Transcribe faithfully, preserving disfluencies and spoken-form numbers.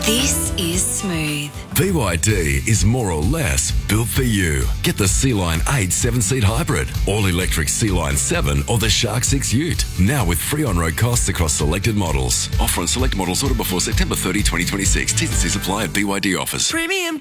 This is Smooth. B Y D is more or less built for you. Get the Sea-Line eight seven-seat hybrid, all-electric Sea-Line seven or the Shark six Ute. Now with free on-road costs across selected models. Offer on select models ordered before September thirtieth, twenty twenty-six. T's and C's apply at B Y D offers. Premium